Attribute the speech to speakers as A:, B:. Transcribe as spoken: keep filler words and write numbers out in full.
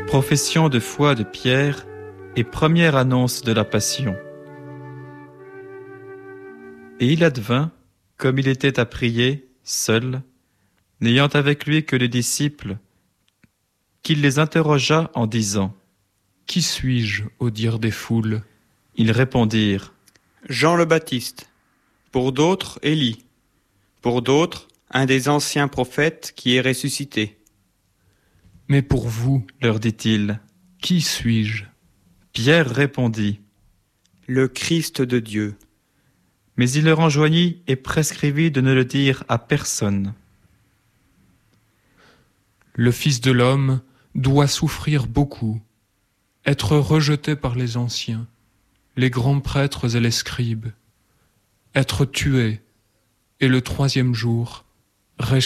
A: Profession de foi de Pierre et première annonce de la Passion. Et il advint, comme il était à prier, seul, n'ayant avec lui que les disciples, qu'il les interrogea en disant : «
B: Qui suis-je au dire des foules ? »
A: Ils répondirent :
C: « Jean le Baptiste, pour d'autres Élie, pour d'autres un des anciens prophètes qui est ressuscité. »
B: « Mais pour vous,
A: leur dit-il,
B: qui suis-je »
A: Pierre répondit :
C: « Le Christ de Dieu. »
A: Mais il leur enjoignit et prescrivit de ne le dire à personne.
B: « Le Fils de l'homme doit souffrir beaucoup, être rejeté par les anciens, les grands prêtres et les scribes, être tué, et le troisième jour ressuscité. »